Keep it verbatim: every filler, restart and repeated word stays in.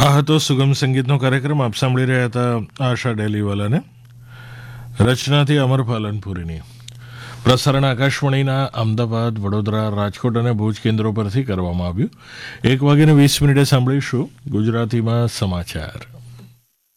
આ હતો સુગમ સંગીતનો કાર્યક્રમ. આપ સાંભળી રહ્યા હતા આશા ડેલીવાલાને. રચનાથી અમર પાલનપુરીની. પ્રસારણ આકાશવાણીના અમદાવાદ, વડોદરા, રાજકોટ અને ભુજ કેન્દ્રો પરથી કરવામાં આવ્યું. એક વાગ્યાને વીસ મિનિટે સાંભળીશું ગુજરાતીમાં સમાચાર.